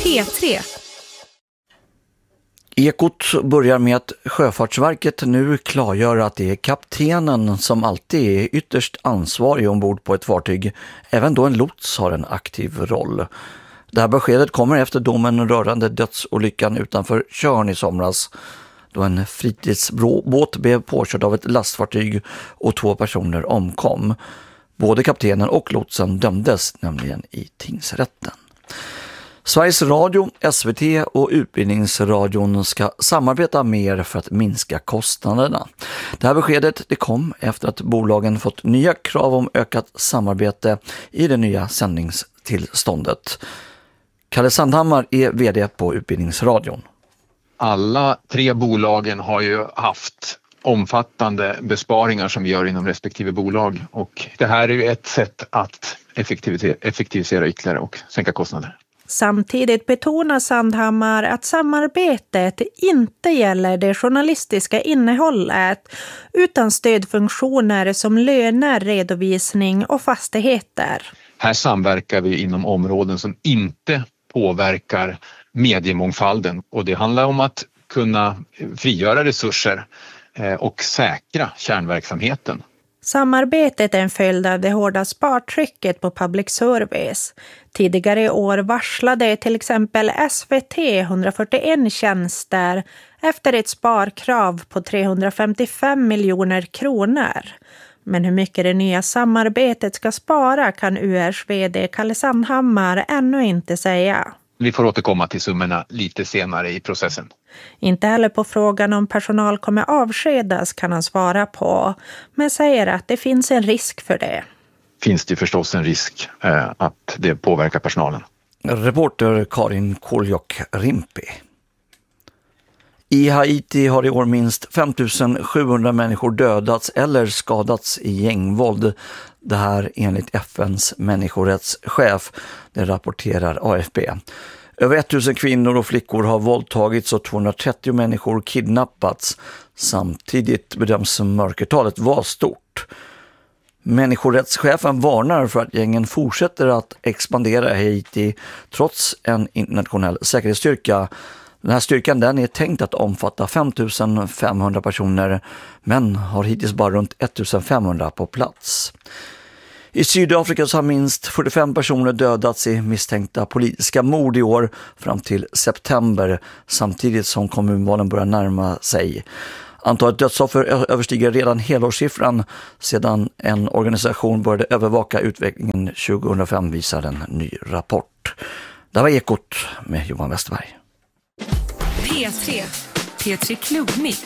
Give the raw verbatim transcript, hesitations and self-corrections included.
P tre. Ekot börjar med att Sjöfartsverket nu klargör att det är kaptenen som alltid är ytterst ansvarig ombord på ett fartyg, även då en lots har en aktiv roll. Det här beskedet kommer efter domen rörande dödsolyckan utanför Tjörn i somras, då en fritidsbåt blev påkörd av ett lastfartyg och två personer omkom. Både kaptenen och lotsen dömdes nämligen i tingsrätten. Sveriges Radio, S V T och Utbildningsradion ska samarbeta mer för att minska kostnaderna. Det här beskedet det kom efter att bolagen fått nya krav om ökat samarbete i det nya sändningstillståndet. Kalle Sandhammar är vd på Utbildningsradion. Alla tre bolagen har ju haft omfattande besparingar som vi gör inom respektive bolag, och det här är ju ett sätt att effektivisera, effektivisera ytterligare och sänka kostnader. Samtidigt betonar Sandhammar att samarbetet inte gäller det journalistiska innehållet utan stödfunktioner som löner, redovisning och fastigheter. Här samverkar vi inom områden som inte påverkar mediemångfalden, och det handlar om att kunna frigöra resurser och säkra kärnverksamheten. Samarbetet är en följd av det hårda spartrycket på public service. Tidigare i år varslade till exempel S V T hundrafyrtioen tjänster efter ett sparkrav på trehundrafemtiofem miljoner kronor. Men hur mycket det nya samarbetet ska spara kan U R:s vd Kalle Sandhammar ännu inte säga. Vi får återkomma till summorna lite senare i processen. Inte heller på frågan om personal kommer avskedas kan han svara på, men säger att det finns en risk för det. Finns det förstås en risk eh, att det påverkar personalen. Reporter Karin Koljok-Rimpi. I Haiti har i år minst fem tusen sjuhundra människor dödats eller skadats i gängvåld. Det här enligt F N:s människorättschef, det rapporterar A F P. Över tusen kvinnor och flickor har våldtagits och tvåhundratrettio människor kidnappats. Samtidigt bedöms mörkertalet vara stort. Människorättschefen varnar för att gängen fortsätter att expandera i Haiti trots en internationell säkerhetsstyrka. Den här styrkan den är tänkt att omfatta fem tusen femhundra personer, men har hittills bara runt ett tusen femhundra på plats. I Sydafrika så har minst fyrtiofem personer dödats i misstänkta politiska mord i år fram till september, samtidigt som kommunvalen börjar närma sig. Antalet dödsoffer överstiger redan helårssiffran sedan en organisation började övervaka utvecklingen tjugohundrafem, visar en ny rapport. Det var Ekot med Johan Westerberg. P tre. P tre Klubbmix.